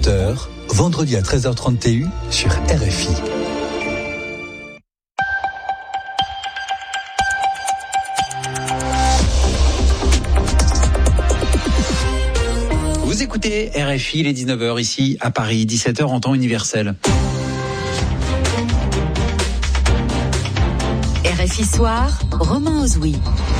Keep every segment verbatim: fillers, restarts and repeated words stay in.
heures, vendredi à treize heures trente T U sur R F I. Vous écoutez R F I, il est dix-neuf heures ici à Paris, dix-sept heures en temps universel. R F I Soir, Romain Ozoui.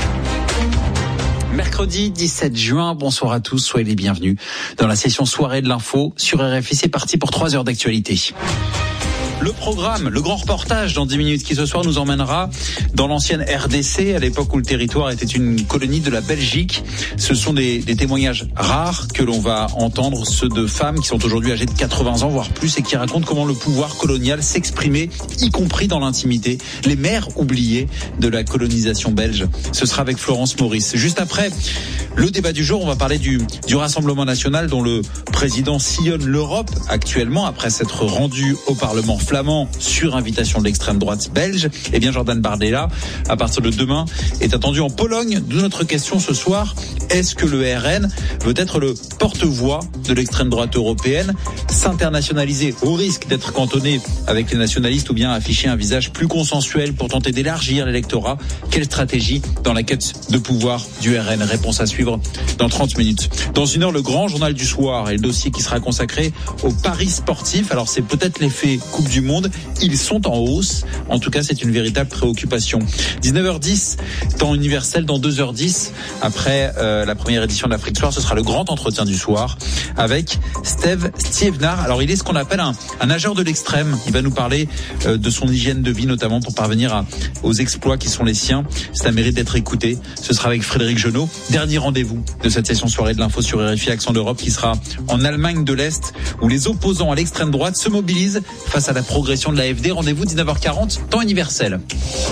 Mercredi dix-sept juin, bonsoir à tous, soyez les bienvenus dans la session soirée de l'info sur R F I. C'est parti pour trois heures d'actualité. Le programme, le grand reportage dans dix minutes qui ce soir nous emmènera dans l'ancienne R D C, à l'époque où le territoire était une colonie de la Belgique. Ce sont des, des témoignages rares que l'on va entendre, ceux de femmes qui sont aujourd'hui âgées de quatre-vingts ans, voire plus, et qui racontent comment le pouvoir colonial s'exprimait, y compris dans l'intimité. Les mères oubliées de la colonisation belge. Ce sera avec Florence Maurice. Juste après le débat du jour, on va parler du, du Rassemblement national dont le président sillonne l'Europe actuellement après s'être rendu au Parlement flamand sur invitation de l'extrême droite belge. Eh bien, Jordan Bardella, à partir de demain, est attendu en Pologne. D'où notre question ce soir: est-ce que le R N veut être le porte-voix de l'extrême droite européenne, s'internationaliser au risque d'être cantonné avec les nationalistes, ou bien afficher un visage plus consensuel pour tenter d'élargir l'électorat? Quelle stratégie dans la quête de pouvoir du R N? Réponse à suivre dans trente minutes. Dans une heure, le grand journal du soir et le dossier qui sera consacré aux paris sportifs. Alors, c'est peut-être l'effet Coupe du Monde. Ils sont en hausse. En tout cas, c'est une véritable préoccupation. dix-neuf heures dix, temps universel. Dans deux heures dix, après euh, la première édition de l'Afrique Soir, ce sera le grand entretien du soir avec Steve Stievnar. Alors, il est ce qu'on appelle un, un nageur de l'extrême. Il va nous parler euh, de son hygiène de vie, notamment pour parvenir à, aux exploits qui sont les siens. C'est un mérite d'être écouté. Ce sera avec Frédéric Genot. Dernier rendez-vous de cette session soirée de l'info sur R F I Accent d'Europe, qui sera en Allemagne de l'Est, où les opposants à l'extrême droite se mobilisent face à la progression de l'A F D. Rendez-vous dix-neuf heures quarante, temps universel.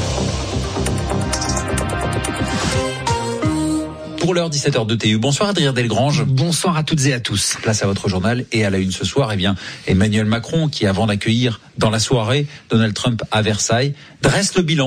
Pour l'heure, dix-sept heures deux T U. Bonsoir Adrien Delgrange. Bonsoir à toutes et à tous. Place à votre journal et à la une ce soir, eh bien, Emmanuel Macron, qui avant d'accueillir dans la soirée Donald Trump à Versailles, dresse le bilan